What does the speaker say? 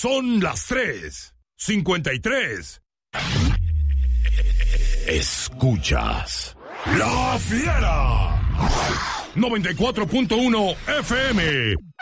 Son las 3:53. Escuchas La Fiera 94.1 FM.